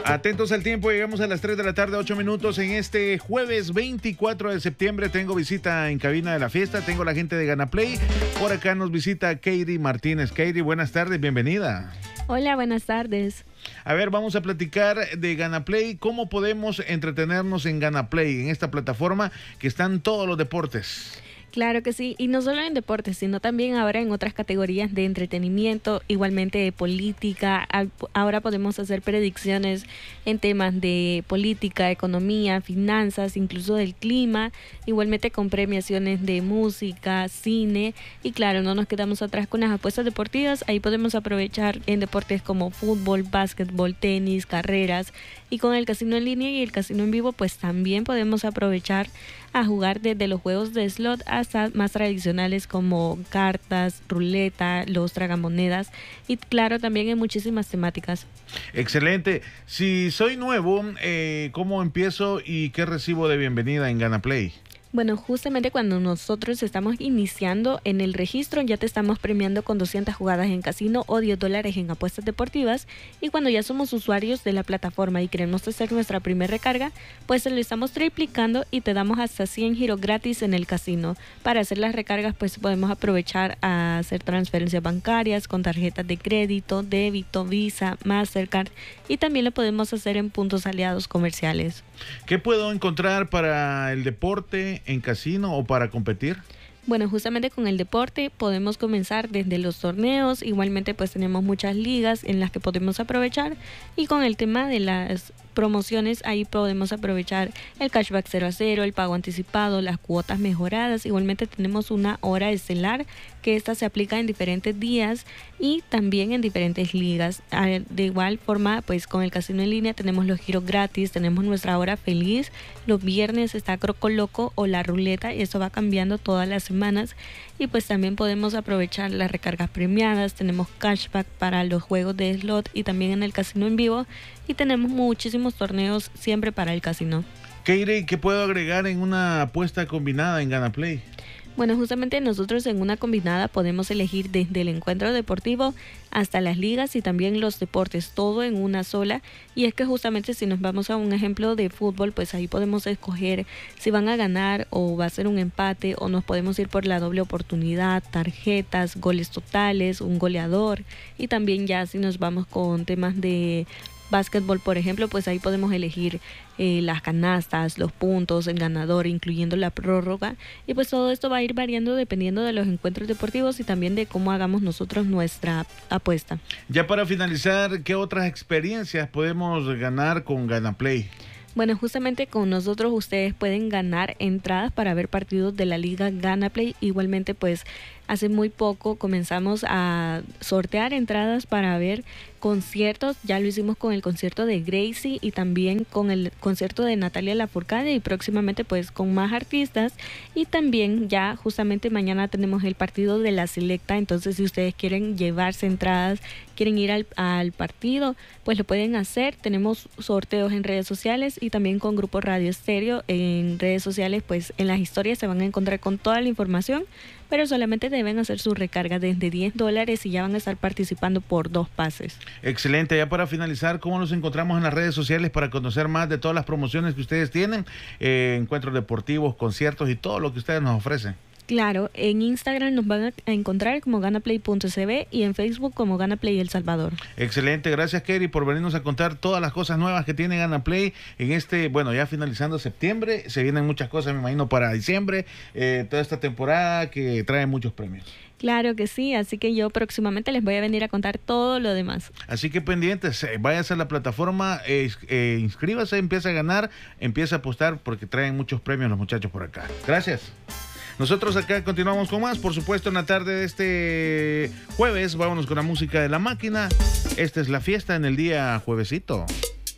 Atentos al tiempo, llegamos a las 3 de la tarde, 8 minutos. En este jueves 24 de septiembre tengo visita en cabina de la fiesta, tengo la gente de Ganaplay. Por acá nos visita Katie Martínez. Katie, buenas tardes, bienvenida. Hola, buenas tardes. A ver, vamos a platicar de Ganaplay. ¿Cómo podemos entretenernos en Ganaplay, en esta plataforma que están todos los deportes? Claro que sí, y no solo en deportes, sino también ahora en otras categorías de entretenimiento, igualmente de política. Ahora podemos hacer predicciones en temas de política, economía, finanzas, incluso del clima, igualmente con premiaciones de música, cine, y claro, no nos quedamos atrás con las apuestas deportivas. Ahí podemos aprovechar en deportes como fútbol, básquetbol, tenis, carreras, y con el casino en línea y el casino en vivo, pues también podemos aprovechar a jugar desde los juegos de slot hasta más tradicionales como cartas, ruleta, los tragamonedas, y claro, también en muchísimas temáticas. Excelente. Si soy nuevo, ¿cómo empiezo y qué recibo de bienvenida en Ganaplay? Bueno, justamente cuando nosotros estamos iniciando en el registro, ya te estamos premiando con 200 jugadas en casino o $10 en apuestas deportivas. Y cuando ya somos usuarios de la plataforma y queremos hacer nuestra primera recarga, pues se lo estamos triplicando y te damos hasta 100 giros gratis en el casino. Para hacer las recargas, pues podemos aprovechar a hacer transferencias bancarias con tarjetas de crédito, débito, Visa, Mastercard, y también lo podemos hacer en puntos aliados comerciales. ¿Qué puedo encontrar para el deporte en casino o para competir? Bueno, justamente con el deporte podemos comenzar desde los torneos, igualmente pues tenemos muchas ligas en las que podemos aprovechar, y con el tema de las promociones ahí podemos aprovechar el cashback 0 a 0, el pago anticipado, las cuotas mejoradas. Igualmente tenemos una hora estelar que esta se aplica en diferentes días y también en diferentes ligas. De igual forma, pues con el casino en línea tenemos los giros gratis, tenemos nuestra hora feliz, los viernes está Croco Loco o la ruleta, y eso va cambiando todas las semanas. Y pues también podemos aprovechar las recargas premiadas, tenemos cashback para los juegos de slot y también en el casino en vivo, y tenemos muchísimos torneos siempre para el casino. Katie, ¿qué puedo agregar en una apuesta combinada en Ganaplay? Bueno, justamente nosotros en una combinada podemos elegir desde el encuentro deportivo hasta las ligas y también los deportes, todo en una sola. Y es que justamente si nos vamos a un ejemplo de fútbol, pues ahí podemos escoger si van a ganar o va a ser un empate, o nos podemos ir por la doble oportunidad, tarjetas, goles totales, un goleador. Y también ya si nos vamos con temas de básquetbol, por ejemplo, pues ahí podemos elegir las canastas, los puntos, el ganador, incluyendo la prórroga. Y pues todo esto va a ir variando dependiendo de los encuentros deportivos y también de cómo hagamos nosotros nuestra apuesta. Ya para finalizar, ¿qué otras experiencias podemos ganar con Ganaplay? Bueno, justamente con nosotros ustedes pueden ganar entradas para ver partidos de la Liga Ganaplay. Igualmente, pues hace muy poco comenzamos a sortear entradas para ver conciertos. Ya lo hicimos con el concierto de Gracie y también con el concierto de Natalia Lafourcade, y próximamente pues con más artistas. Y también ya justamente mañana tenemos el partido de la Selecta. Entonces si ustedes quieren llevarse entradas, quieren ir al partido, pues lo pueden hacer. Tenemos sorteos en redes sociales y también con Grupo Radio Estéreo en redes sociales. Pues en las historias se van a encontrar con toda la información, pero solamente deben hacer su recarga desde $10 y ya van a estar participando por 2 pases. Excelente. Ya para finalizar, ¿cómo nos encontramos en las redes sociales para conocer más de todas las promociones que ustedes tienen? Encuentros deportivos, conciertos y todo lo que ustedes nos ofrecen. Claro, en Instagram nos van a encontrar como ganaplay.cb y en Facebook como Ganaplay El Salvador. Excelente, gracias Katie por venirnos a contar todas las cosas nuevas que tiene Ganaplay en bueno, ya finalizando septiembre, se vienen muchas cosas, me imagino, para diciembre, toda esta temporada que trae muchos premios. Claro que sí, así que yo próximamente les voy a venir a contar todo lo demás. Así que pendientes, váyase a la plataforma, inscríbase, empieza a ganar, empieza a apostar porque traen muchos premios los muchachos por acá. Gracias. Nosotros acá continuamos con más, por supuesto, en la tarde de este jueves. Vámonos con la música de La Máquina. Esta es la fiesta en el día juevesito.